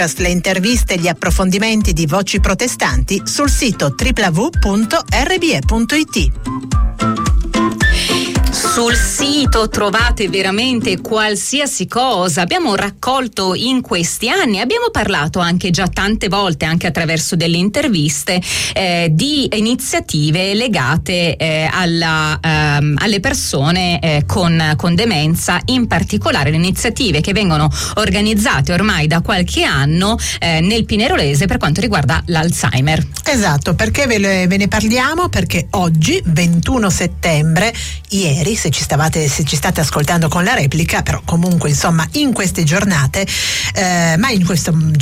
Le interviste e gli approfondimenti di Voci Protestanti sul sito www.rbe.it. Sul sito trovate veramente qualsiasi cosa. Abbiamo raccolto in questi anni, abbiamo parlato anche già tante volte, anche attraverso delle interviste, di iniziative legate alle persone con demenza, in particolare le iniziative che vengono organizzate ormai da qualche anno nel Pinerolese per quanto riguarda l'Alzheimer. Esatto, perché ve ne parliamo? Perché oggi, 21 settembre, ieri, se ci state ascoltando con la replica, però comunque insomma in queste giornate, ma in questo